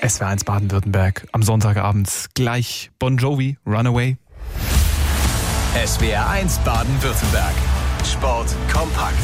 SWR1 Baden-Württemberg am Sonntagabend. Gleich Bon Jovi, Runaway. SWR1 Baden-Württemberg. Sport kompakt.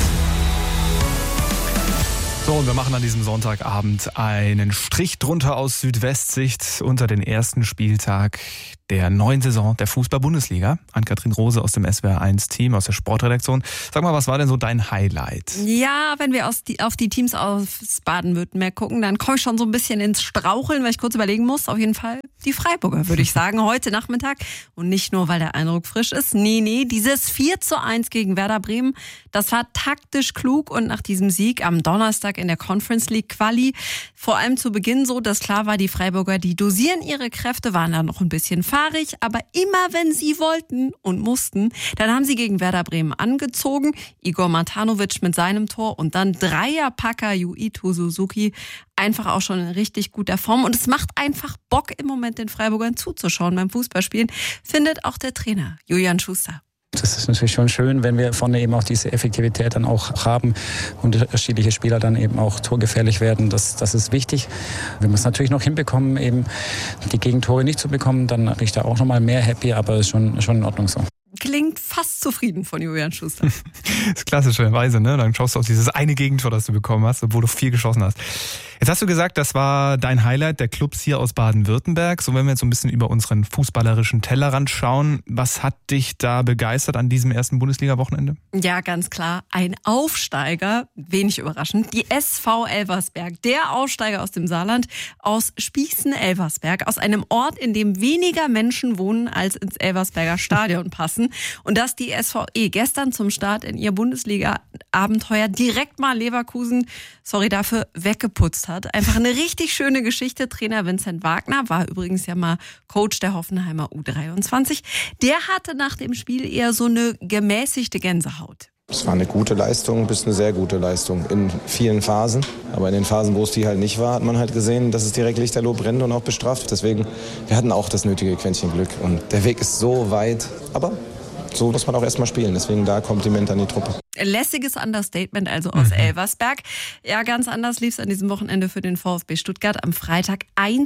So, und wir machen an diesem Sonntagabend einen Strich drunter aus Südwestsicht unter den ersten Spieltag der neuen Saison der Fußball-Bundesliga. Ann-Kathrin Rose aus dem SWR1-Team, aus der Sportredaktion. Sag mal, was war denn so dein Highlight? Ja, wenn wir auf die Teams aus Baden-Württemberg gucken, dann komme ich schon so ein bisschen ins Straucheln, weil ich kurz überlegen muss. Auf jeden Fall die Freiburger, würde ich sagen, heute Nachmittag. Und nicht nur, weil der Eindruck frisch ist. Nee, dieses 4:1 gegen Werder Bremen, das war taktisch klug. Und nach diesem Sieg am Donnerstag in der Conference League Quali, vor allem zu Beginn so, dass klar war, die Freiburger, die dosieren ihre Kräfte, waren da noch ein bisschen fahrig, aber immer wenn sie wollten und mussten, dann haben sie gegen Werder Bremen angezogen. Igor Matanovic mit seinem Tor und dann Dreierpacker Yuito Suzuki, einfach auch schon in richtig guter Form. Und es macht einfach Bock im Moment den Freiburgern zuzuschauen beim Fußballspielen, findet auch der Trainer Julian Schuster. Das ist natürlich schon schön, wenn wir vorne eben auch diese Effektivität dann auch haben und unterschiedliche Spieler dann eben auch torgefährlich werden. Das ist wichtig. Wir müssen natürlich noch hinbekommen, eben die Gegentore nicht zu bekommen. Dann bin ich da auch nochmal mehr happy, aber ist schon in Ordnung so. Klingt fast zufrieden von Julian Schuster. Das ist klassischerweise, ne? Dann schaust du auf dieses eine Gegentor, das du bekommen hast, obwohl du 4 geschossen hast. Jetzt hast du gesagt, das war dein Highlight der Clubs hier aus Baden-Württemberg. So, wenn wir jetzt so ein bisschen über unseren fußballerischen Tellerrand schauen, was hat dich da begeistert an diesem ersten Bundesliga-Wochenende? Ja, ganz klar. Ein Aufsteiger, wenig überraschend, die SV Elversberg. Der Aufsteiger aus dem Saarland, aus Spießen-Elversberg, aus einem Ort, in dem weniger Menschen wohnen, als ins Elversberger Stadion passen. Und dass die SVE gestern zum Start in ihr Bundesliga-Abenteuer direkt mal Leverkusen, sorry dafür, weggeputzt hat. Einfach eine richtig schöne Geschichte. Trainer Vincent Wagner war übrigens ja mal Coach der Hoffenheimer U23. Der hatte nach dem Spiel eher so eine gemäßigte Gänsehaut. Es war eine gute Leistung bis eine sehr gute Leistung in vielen Phasen. Aber in den Phasen, wo es die halt nicht war, hat man halt gesehen, dass es direkt lichterloh brennt und auch bestraft. Deswegen, wir hatten auch das nötige Quäntchen Glück. Und der Weg ist so weit, aber so muss man auch erstmal spielen. Deswegen da Kompliment an die Truppe. Lässiges Understatement also aus Elversberg. Ja, ganz anders lief es an diesem Wochenende für den VfB Stuttgart. Am Freitag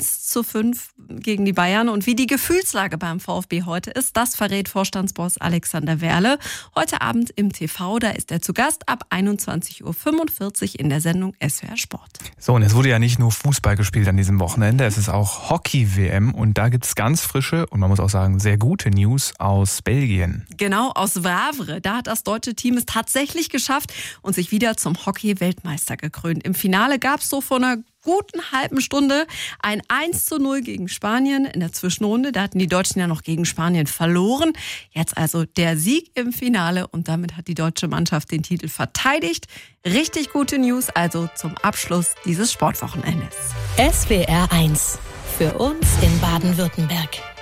1:5 gegen die Bayern. Und wie die Gefühlslage beim VfB heute ist, das verrät Vorstandsboss Alexander Werle. Heute Abend im TV, da ist er zu Gast ab 21:45 Uhr in der Sendung SWR Sport. So, und es wurde ja nicht nur Fußball gespielt an diesem Wochenende, es ist auch Hockey-WM und da gibt es ganz frische und man muss auch sagen sehr gute News aus Belgien. Genau, aus Wavre. Da hat das deutsche Team es tatsächlich geschafft und sich wieder zum Hockey-Weltmeister gekrönt. Im Finale gab es so vor einer guten halben Stunde ein 1:0 gegen Spanien in der Zwischenrunde. Da hatten die Deutschen ja noch gegen Spanien verloren. Jetzt also der Sieg im Finale und damit hat die deutsche Mannschaft den Titel verteidigt. Richtig gute News also zum Abschluss dieses Sportwochenendes. SWR1 für uns in Baden-Württemberg.